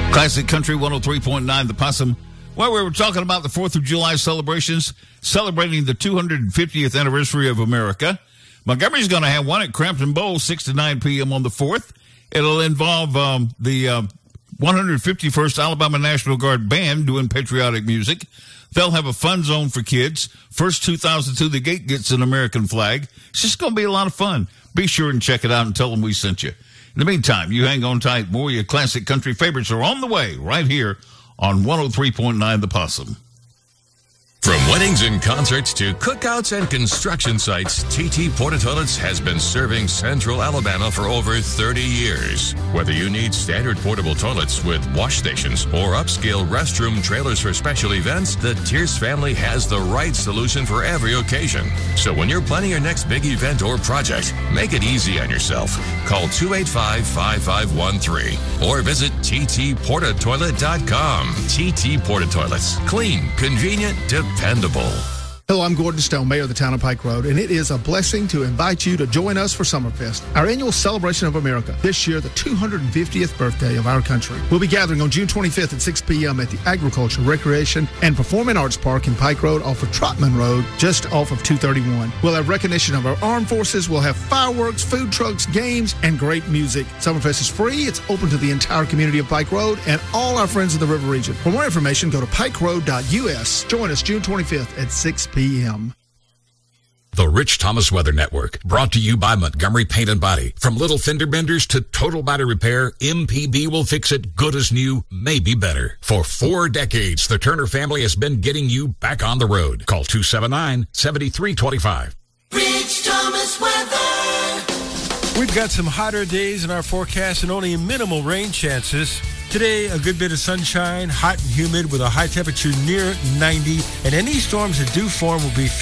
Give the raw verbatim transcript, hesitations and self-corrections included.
Classic Country one oh three point nine, The Possum. Well, we were talking about the fourth of July celebrations, celebrating the two hundred fiftieth anniversary of America. Montgomery's going to have one at Crampton Bowl, six to nine p.m. on the fourth. It'll involve um, the uh, one hundred fifty-first Alabama National Guard Band doing patriotic music. They'll have a fun zone for kids. First two thousand two, the gate gets an American flag. It's just going to be a lot of fun. Be sure and check it out and tell them we sent you. In the meantime, you hang on tight. More of your classic country favorites are on the way right here on one oh three point nine The Possum. From weddings and concerts to cookouts and construction sites, T T Porta Toilets has been serving Central Alabama for over thirty years. Whether you need standard portable toilets with wash stations or upscale restroom trailers for special events, the Tierce family has the right solution for every occasion. So when you're planning your next big event or project, make it easy on yourself. Call two eight five, five five one three or visit T T porta toilet dot com. T T Porta Toilets. Clean, convenient, dependable. Hello, I'm Gordon Stone, Mayor of the town of Pike Road, and it is a blessing to invite you to join us for Summerfest, our annual celebration of America. This year, the two hundred fiftieth birthday of our country. We'll be gathering on June twenty-fifth at six p.m. at the Agriculture, Recreation, and Performing Arts Park in Pike Road off of Trotman Road, just off of two thirty-one. We'll have recognition of our armed forces. We'll have fireworks, food trucks, games, and great music. Summerfest is free. It's open to the entire community of Pike Road and all our friends in the River Region. For more information, go to pike road dot u s. Join us June twenty-fifth at six p.m. The Rich Thomas Weather Network, brought to you by Montgomery Paint and Body. From little fender benders to total body repair, M P B will fix it good as new, maybe better. For four decades, the Turner family has been getting you back on the road. Call two seven nine, seven three two five. Rich Thomas Weather. We've got some hotter days in our forecast and only minimal rain chances. Today, a good bit of sunshine, hot and humid with a high temperature near ninety, and any storms that do form will be